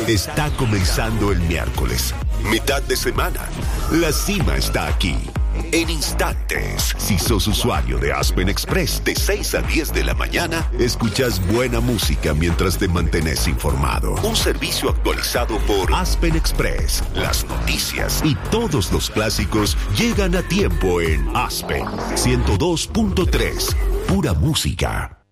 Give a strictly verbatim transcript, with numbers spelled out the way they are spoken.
Está comenzando el miércoles, mitad de semana. La cima está aquí. En instantes, si sos usuario de Aspen Express, de seis a diez de la mañana, escuchas buena música mientras te mantenés informado. Un servicio actualizado por Aspen Express. Las noticias y todos los clásicos llegan a tiempo en Aspen ciento dos punto tres. Pura música.